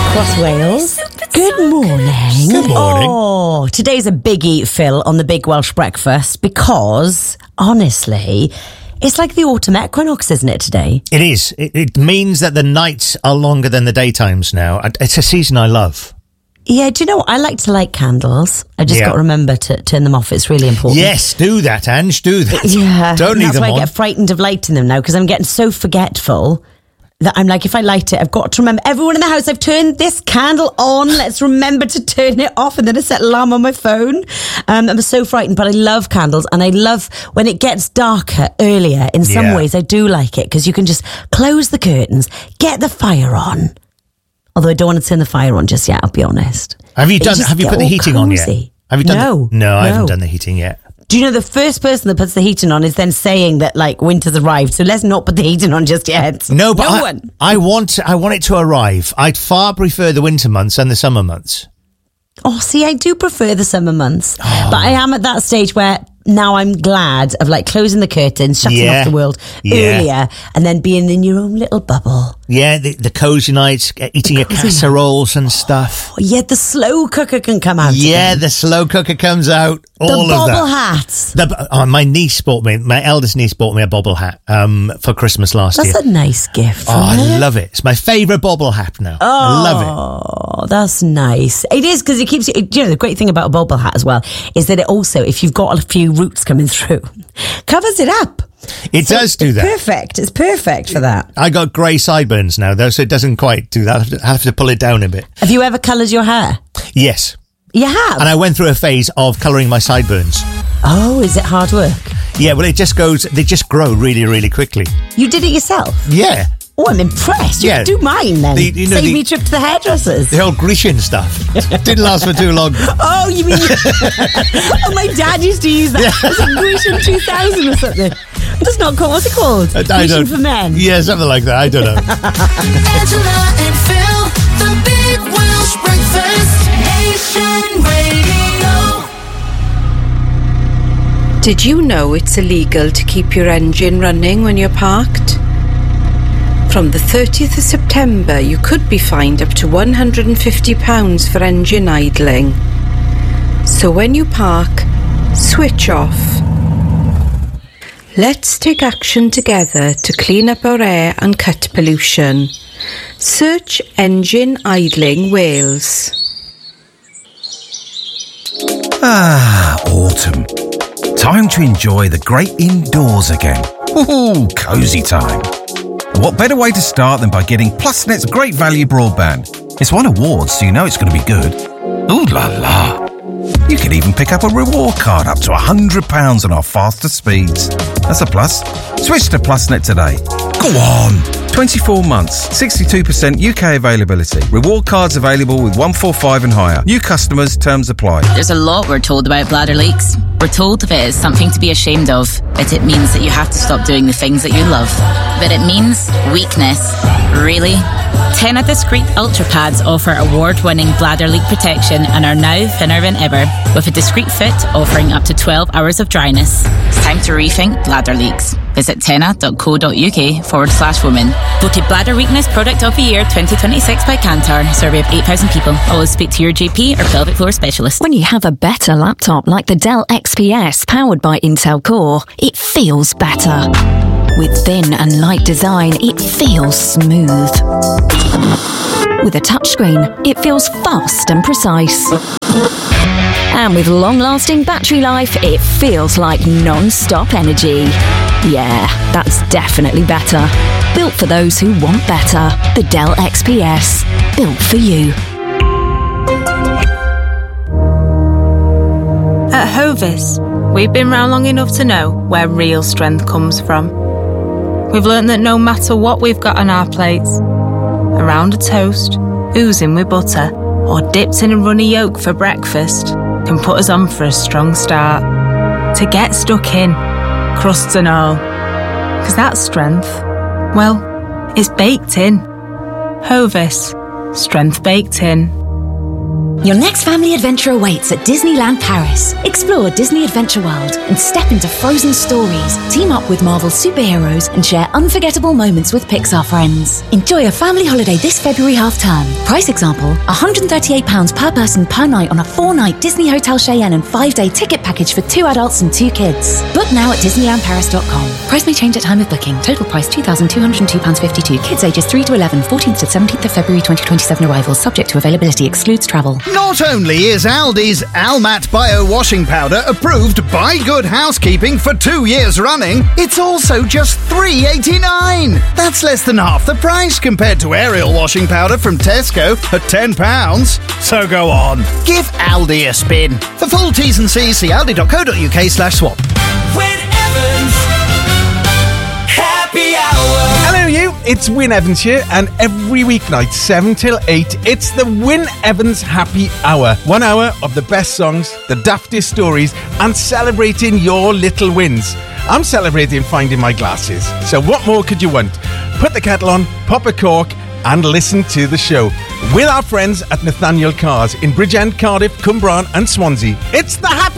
across Wales. Good morning. Good morning. Oh, today's a biggie, Phil, on the Big Welsh Breakfast because, honestly, it's like the autumn equinox, isn't it, today? It is. It means that the nights are longer than the daytimes now. It's a season I love. Yeah, do you know what? I like to light candles. I just got to remember to turn them off. It's really important. Yes, do that, Ange. Do that. Yeah. Don't leave them on. That's why I get frightened of lighting them now because I'm getting so forgetful that I'm like, if I light it, I've got to remember, everyone in the house, I've turned this candle on. Let's remember to turn it off. And then I set alarm on my phone. I'm so frightened, but I love candles. And I love when it gets darker earlier. In some ways, I do like it because you can just close the curtains, get the fire on. Although I don't want to turn the fire on just yet, I'll be honest. Have you put the heating on yet? Have you done No, I haven't done the heating yet. Do you know the first person that puts the heating on is then saying that like winter's arrived, so let's not put the heating on just yet. No, but I want it to arrive. I'd far prefer the winter months than the summer months. Oh, see, I do prefer the summer months, but I am at that stage where now I'm glad of like closing the curtains, shutting off the world earlier, and then being in your own little bubble. Yeah, the cozy nights, eating your casseroles and stuff. Oh, yeah, the slow cooker can come out. Yeah, the slow cooker comes out. All the of bobble that. hats. My eldest niece bought me a bobble hat for Christmas last year. That's a nice gift. I love it. It's my favourite bobble hat now. I love it. Oh, that's nice. It is because it keeps you. You know, the great thing about a bobble hat as well is that it also, if you've got a few roots coming through, covers it up. It does do that. Perfect. It's perfect for that. I got grey sideburns now, though, so it doesn't quite do that. I have to pull it down a bit. Have you ever coloured your hair? Yes. You have? And I went through a phase of colouring my sideburns. Oh, is it hard work? Yeah, well, they just grow really, really quickly. You did it yourself? Yeah. Oh, I'm impressed. You can do mine then. Save me a trip to the hairdressers. The old Grecian stuff. Didn't last for too long. Oh, you mean... Oh, my dad used to use that. Was it Grecian 2000 or something? That's not called... What's it called? Grecian for men. Yeah, something like that. I don't know. Angela and Phil, the Big Welsh Breakfast, Nation Radio. Did you know it's illegal to keep your engine running when you're parked? From the 30th of September, you could be fined up to £150 for engine idling. So when you park, switch off. Let's take action together to clean up our air and cut pollution. Search Engine Idling Wales. Autumn. Time to enjoy the great indoors again. Ooh, cosy time. What better way to start than by getting PlusNet's great value broadband? It's won awards, so you know it's going to be good. Ooh la la. You can even pick up a reward card up to £100 on our faster speeds. That's a plus. Switch to PlusNet today. Go on. 24 months, 62% UK availability. Reward cards available with 145 and higher. New customers, terms apply. There's a lot we're told about bladder leaks. We're told that it is something to be ashamed of, that it means that you have to stop doing the things that you love. But it means weakness. Really? Tena Discreet Ultra Pads offer award-winning bladder leak protection and are now thinner than ever, with a discreet fit offering up to 12 hours of dryness. It's time to rethink bladder leaks. Visit tena.co.uk/women. Voted Bladder Weakness Product of the Year 2026 by Kantar. Survey of 8,000 people. Always speak to your GP or pelvic floor specialist. When you have a better laptop like the Dell XPS powered by Intel Core, it feels better. With thin and light design, it feels smooth. With a touchscreen, it feels fast and precise. And with long-lasting battery life, it feels like non-stop energy. Yeah, that's definitely better. Built for those who want better. The Dell XPS. Built for you. At Hovis, we've been round long enough to know where real strength comes from. We've learnt that no matter what we've got on our plates, around a toast, oozing with butter, or dipped in a runny yolk for breakfast, can put us on for a strong start. To get stuck in, crusts and all. 'Cause that strength, well, it's baked in. Hovis, strength baked in. Your next family adventure awaits at Disneyland Paris. Explore Disney Adventure World and step into frozen stories. Team up with Marvel superheroes and share unforgettable moments with Pixar friends. Enjoy a family holiday this February half-term. Price example, £138 per person per night on a 4-night Disney Hotel Cheyenne and 5-day ticket package for 2 adults and 2 kids. Book now at DisneylandParis.com. Price may change at time of booking. Total price £2,202.52. Kids ages 3 to 11, 14th to 17th of February 2027 arrivals. Subject to availability. Excludes travel. Not only is Aldi's Almat Bio Washing Powder approved by Good Housekeeping for 2 years running, it's also just $3.89. That's less than half the price compared to Ariel washing powder from Tesco at £10. So go on, give Aldi a spin. For full T's and C's, see aldi.co.uk/swap. Win Evans Happy Hour. Hello you, it's Win Evans here, and every weeknight 7 till 8 it's the Win Evans Happy Hour. 1 hour of the best songs, the daftest stories, and celebrating your little wins. I'm celebrating finding my glasses, so what more could you want? Put the kettle on, pop a cork and listen to the show with our friends at Nathaniel Cars in Bridgend, Cardiff, Cwmbran and Swansea. It's the Happy